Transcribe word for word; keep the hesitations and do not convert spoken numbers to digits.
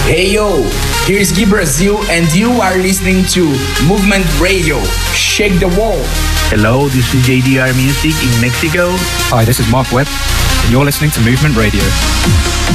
Hey yo, here's Guy Brazil, and you are listening to Movement Radio. Shake the wall. Hello, this is J D R Music in Mexico. Hi, this is Mark Webb, and you're listening to Movement Radio.